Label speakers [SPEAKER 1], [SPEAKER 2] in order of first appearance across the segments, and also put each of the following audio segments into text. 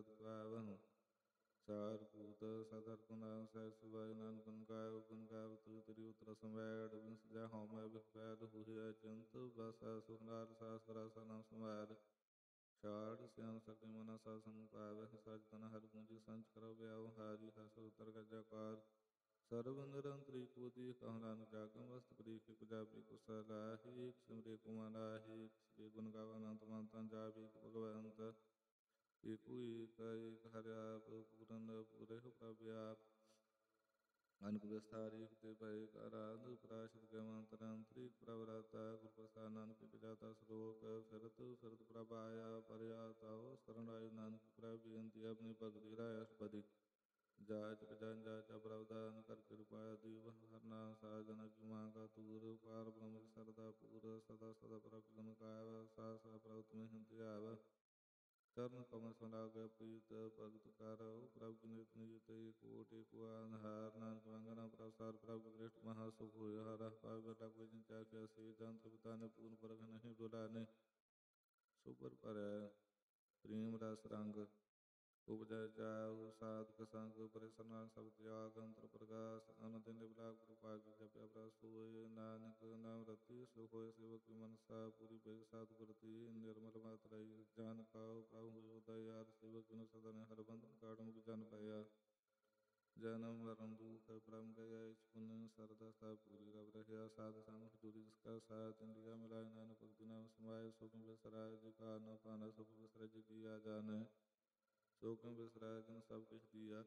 [SPEAKER 1] ਸਤ ਪਾਵਹੁ। ਚਾਰ ਭੂਤ ਸਤਰ ਗੁਣਾ ਸਹਿ ਸੁਭਾਇ ਨਾਨਕ ਗੁਣ ਗਾਇ ਗੁਣ ਗਾਇ ਤੂ ਤੇਰੀ ਉਤਰ ਸੰਵੈੜ ਬਿਨ ਸਜਾ ਹਉ ਮੈਂ ਬਿਖਵੈਲ ਹੋਇ ਅਚੰਤ ਬਸੈ ਸੁਖਨਾਰ ਸਾਸਤਰਾ ਸਨਾਮ ਸਮਾਰ। ਛਾੜ ਸਿਆਣ ਸਕਲ ਮਨਾ ਸਾ ਸੰਗ ਪਾਵਹਿ ਸਚ ਤਨ ਹਰਿ ਪੂੰਜੀ ਸੰਚ ਕਰੋ ਵਿਆਉ ਹਾਰੀ ਹਸ ਉਤਰ ਗਜਕਾਰ। ਸਰਬ ਨਿਰੰਤਰੀ ਕੂਦੀ ਕਹੁ ਨਾਨਕ ਜਾਗਮ ਵਸਤ ਪ੍ਰੀਖ ਕੁਜਾਬੀ ਕੁਸਲਾਹੀ ਸਿਮਰੇ ਕੁਮਾਰਾਹੀ ਸ੍ਰੀ ਗੁਣ ਗਾਵ ਅਨੰਤ ਮੰਤਨ ਜਾਬੀ ਭਗਵੰਤ। ਏਕੋ ਏਕ ਏਕ ਹਰਿ ਆਪ ਪੂਰਨ ਪੁਰਖ ਪ੍ਰਭ ਆਪ। ਅਨਕ ਵਿਸਥਾਰੀ ਤੇ ਭਏ ਕਾਰਾਦ ਪ੍ਰਾਸ਼ਿਤ ਗਵੰਤਰ ਅੰਤਰਿਕ ਪ੍ਰਭ ਰਾਤਾ ਗੁਰ ਪ੍ਰਸਾਦ ਨਾਨਕ ਬਿਜਾਤਾ ਸਲੋਕ ਫਿਰਤ ਫਿਰਤ ਪ੍ਰਭ ਆਇਆ ਪਰਿਆ ਤਾਉ ਸਰਣ ਆਇ ਨਾਨਕ ਪ੍ਰਭ ਬੇਨਤੀ ਆਪਣੀ ਭਗਤੀ ਰਾਇ ਅਸ਼ਪਦੀ। ਜਾਚ ਜਨ ਜਾਚ ਪ੍ਰਭ ਦਾਨ ਕਰ ਕਿਰਪਾ ਦੀਵ ਹਰ ਨਾਮ ਸਾਜਨ ਕੀ ਮਾਂ ਕਾ ਤੂਰ ਪਾਰ ਬ੍ਰਹਮ ਸਰਦਾ ਪੂਰ ਸਦਾ ਸਦਾ ਪ੍ਰਭ ਗੁਣ ਗਾਵ ਸਾ ਸਾ ਪ੍ਰਭ ਤੁਮਹਿ ਹਿੰਤ ਆਵ। ਚਰਨ ਕਮਲ ਸਲਾਗ ਪ੍ਰੀਤ ਭਗਤ ਕਰਉ ਪ੍ਰਭ ਕੀ ਨਿਤ ਨਿਤ ਏਕ ਓਟ ਏਕ ਆਧਾਰ। ਨਾਨਕ ਵੰਦਨਾ ਪ੍ਰਭ ਸਾਰ ਪ੍ਰਭ ਦ੍ਰਿਸ਼ਟ ਮਹਾ ਸੁਖ ਹੋਇ ਹਰ ਪਾਵ ਬੇਟਾ ਕੋਈ ਜਿਨ ਚਾਖਿਆ ਸੇ ਜੰਤ ਪਿਤਾ ਨੇ ਪੂਰਨ ਪਰਖ ਨਹੀਂ ਡੁਲਾਨੇ। ਸੁਪਰ ਭਰੈ ਪ੍ਰੇਮ ਰਸ ਰੰਗ ਉਪਜੈ ਚਾਉ ਸਾਧਕ ਸੰਗ ਪਰਿਸਰਨਾ ਸਭ ਤਿਆਗ ਅੰਤਰ ਪ੍ਰਗਾਸ ਅਨੰਦ ਨਿਵਲਾਗ ਪ੍ਰਭਾਗ ਜਪਿਆ ਪ੍ਰਭ ਸੋਇ। ਨਾਨਕ ਨਾਮ ਰਤੀ ਸੁਖ ਹੋਇ ਸੇਵਕ ਕੀ ਮਨਸਾ ਪੂਰੀ ਭਈ ਸਤਿਗੁਰ ਤੀ ਨਿਰਮਲ ਮਤ ਰਹੀ ਜਨ ਕਾਉ ਪ੍ਰਭ ਹੋਇ ਉਦਇਆਰ। ਸੇਵਕ ਬਿਨੁ ਸਦਾ ਨੇ ਹਰਿ ਬੰਧਨ ਕਾਟ ਮੁਖ ਜਨ ਪਾਇਆ। ਜਨਮ ਮਰਨ ਦੁਖ ਭ੍ਰਮ ਗਇਆ ਇਛ ਪੁਨ ਸਰਦਾ ਸਭ ਪੂਰੀ ਰਵ ਰਹਿਆ। ਸਾਧ ਸੰਗ ਹਜ਼ੂਰੀ ਜਿਸ ਕਾ ਸਾਥ ਇੰਦਰੀਆ ਮਿਲਾਇ ਨਾਨਕ ਭਗਤੀ ਨਾਮ ਸਮਾਇ। ਸੁਖ ਬਿਸਰਾਇ ਜਿ ਕਾ ਨ ਪਾਨਾ ਸੁਖ ਬਿਸਰੈ ਜਿ ਕੀਆ ਜਾਣੈ। ਸੋ ਕਿਉ ਬਿਸਰਾਇ ਜਿਨ ਸਭ ਕਿਛ ਦੀਆ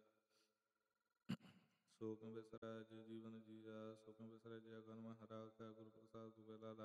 [SPEAKER 1] ਸੋ ਕਿਉ ਬਿਸਰਾਇ ਜਿ ਜੀਵਨ ਜੀਆ। ਸੋ ਕਿਉ ਬਿਸਰਾਇ ਜਿ ਅਗਨ ਮਹਿ ਰਾਖੈ ਗੁਰ ਪ੍ਰਸਾਦਿ ਤੁ ਬੇਲਾ